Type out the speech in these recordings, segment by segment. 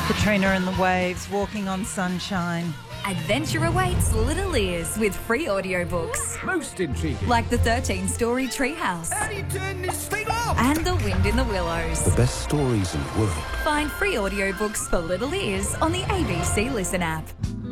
Katrina and the Waves, Walking on Sunshine. Adventure awaits little ears with free audiobooks. Most intriguing. Like the 13-story Treehouse. How do you turn this thing off? And The Wind in the Willows. The best stories in the world. Find free audiobooks for little ears on the ABC Listen app.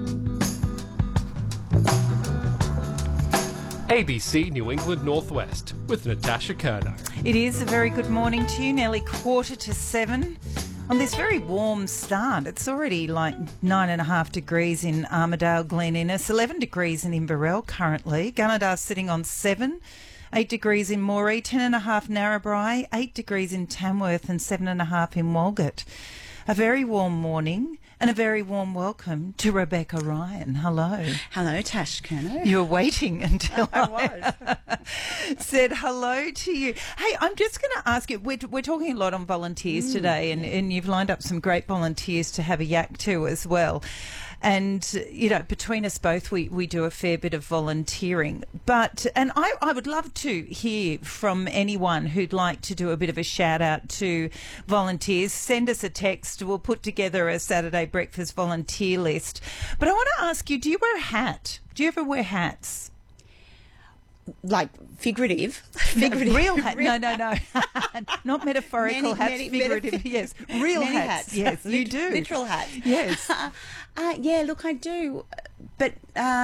ABC New England Northwest with Natasha Kerno. It is a very good morning to you, nearly 6:45 on this very warm start. It's already like 9.5 degrees in Armidale, Glen Innes, 11 degrees in Inverell currently. Gunnedah sitting on 7, 8 degrees in Moree, 10.5 Narrabri, 8 degrees in Tamworth and 7.5 in Walgett. A very warm morning and a very warm welcome to Rebecca Ryan. Hello. Hello, Tash Kerno. You were waiting until I was. said hello to you. Hey, I'm just going to ask you, we're talking a lot on volunteers today, and you've lined up some great volunteers to have a yak to as well. And, you know, between us both, we do a fair bit of volunteering. And I would love to hear from anyone who'd like to do a bit of a shout out to volunteers. Send us a text. We'll put together a Saturday breakfast volunteer list. But I want to ask you, do you wear a hat? Do you ever wear hats? Like figurative? Real hat? No. Not metaphorical hats, figurative. Yes, real hats. Yes, you do. Literal hats. Yes. Yeah, look, I do. But,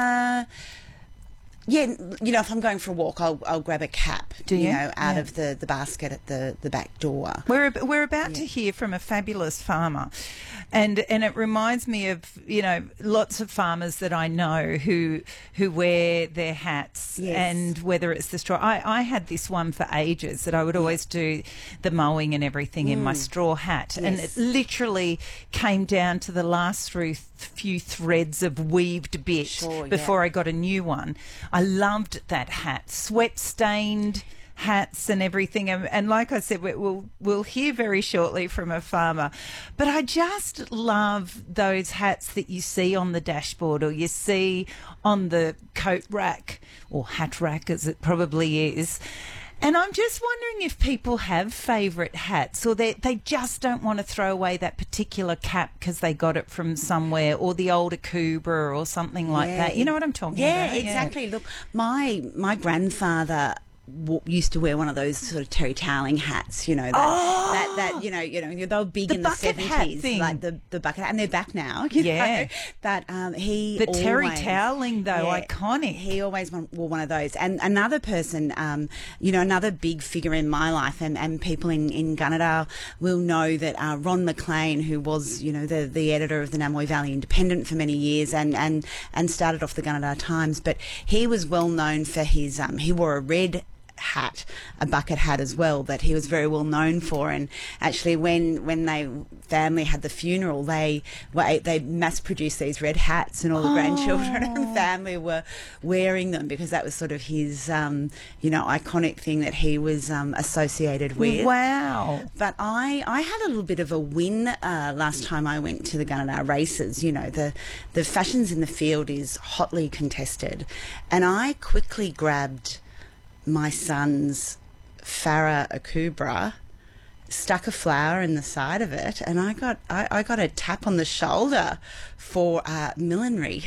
yeah, you know, if I'm going for a walk, I'll grab a cap, you? Out of the basket at the back door. We're about to hear from a fabulous farmer, and it reminds me of, you know, lots of farmers that I know who wear their hats, and whether it's the straw. I had this one for ages that I would always do the mowing and everything in my straw hat, and it literally came down to the last few threads of weaved bit before I got a new one. I loved that hat, sweat-stained hats and everything. And like I said, we'll hear very shortly from a farmer. But I just love those hats that you see on the dashboard or you see on the coat rack or hat rack, as it probably is. And I'm just wondering if people have favourite hats, or they just don't want to throw away that particular cap because they got it from somewhere, or the old Akubra or something like that. You know what I'm talking about? Yeah, exactly. Look, my grandfather used to wear one of those sort of terry toweling hats, you know, that you know, they were big in the 70s, like the bucket hat, and they're back now. You know? But he the terry toweling though, iconic. He always wore one of those. And another person, you know, another big figure in my life, and people in Gunnedah will know that Ron McLean, who was, you know, the editor of the Namoi Valley Independent for many years, and started off the Gunnedah Times, but he was well known for his he wore a red hat, a bucket hat as well, that he was very well known for. And actually when they family had the funeral, they mass produced these red hats, and all the grandchildren and family were wearing them because that was sort of his you know, iconic thing that he was associated with. Wow. But I had a little bit of a win last time I went to the Gunnedah races. You know, the Fashions in the Field is hotly contested, and I quickly grabbed my son's Farah Akubra, stuck a flower in the side of it, and I got a tap on the shoulder for millinery.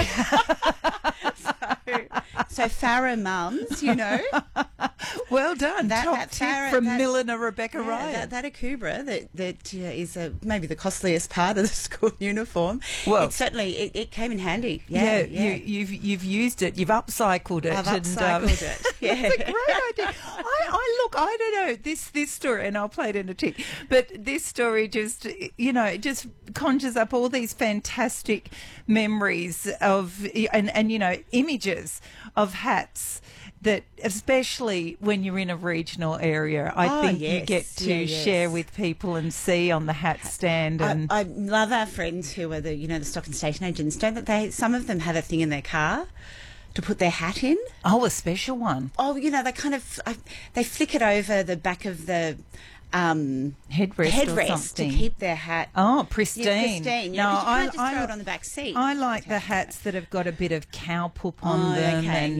So Farah mums, you know. Well done. Top tip from milliner Rebecca Ryan. That Akubra that is maybe the costliest part of the school uniform. Well, it came in handy. Yeah. You've used it. You've upcycled it. I've upcycled it. Yeah. It's a great idea. I don't know this story, and I'll play it in a tick. But this story just, you know, it just conjures up all these fantastic memories of and you know, images of hats that, especially when you're in a regional area, I think you get to share with people and see on the hat stand. And I love our friends who are the stock and station agents. Don't that some of them have a thing in their car to put their hat in? Oh, a special one. Oh, you know, they kind of they flick it over the back of the headrest to keep their hat pristine. Yeah, pristine. No, you can't just throw it on the back seat. I like the hats that have got a bit of cow poop on them. Okay. And